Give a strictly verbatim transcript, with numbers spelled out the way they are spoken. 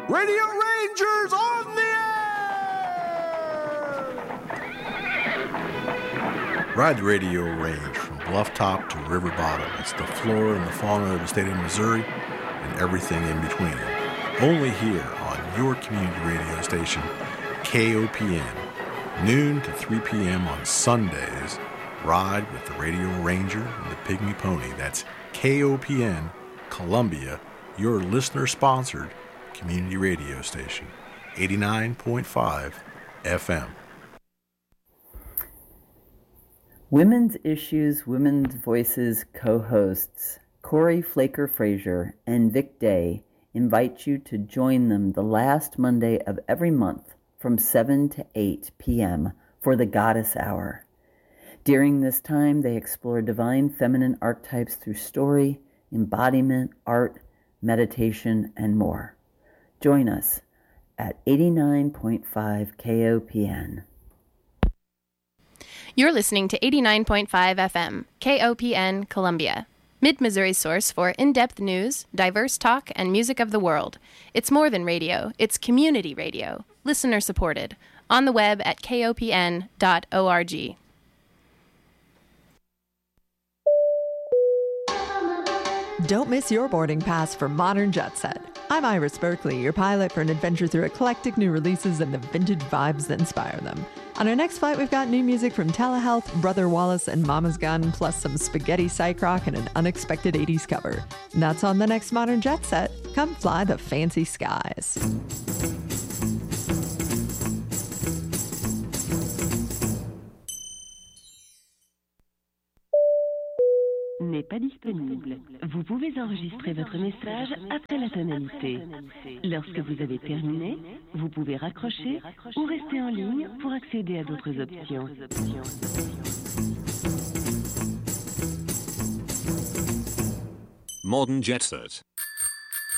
Radio Rangers on the air! Ride the radio range from bluff top to river bottom. It's the flora and the fauna of the state of Missouri and everything in between. Only here on your community radio station, K O P N. Noon to three p.m. on Sundays. Ride with the Radio Ranger and the Pygmy Pony. That's K O P N, Columbia, your listener-sponsored community radio station, eighty-nine point five F M. Women's Issues, Women's Voices co-hosts Corey Flaker-Frazier and Vic Day invite you to join them the last Monday of every month from seven to eight p.m. for the Goddess Hour. During this time, they explore divine feminine archetypes through story, embodiment, art, meditation, and more. Join us at eighty-nine point five K O P N. You're listening to eighty-nine point five F M, K O P N, Columbia. Mid-Missouri's source for in-depth news, diverse talk, and music of the world. It's more than radio. It's community radio. Listener-supported. On the web at k o p n dot org. Don't miss your boarding pass for Modern Jet Set. I'm Iris Berkeley, your pilot for an adventure through eclectic new releases and the vintage vibes that inspire them. On our next flight, we've got new music from Telehealth, Brother Wallace, and Mama's Gun, plus some spaghetti psych rock and an unexpected eighties cover. And that's on the next Modern Jet Set. Come fly the fancy skies. N'est pas disponible. Vous pouvez enregistrer votre message après la tonalité. Lorsque vous avez terminé, vous pouvez raccrocher ou rester en ligne pour accéder à d'autres options. Modern Jet Set.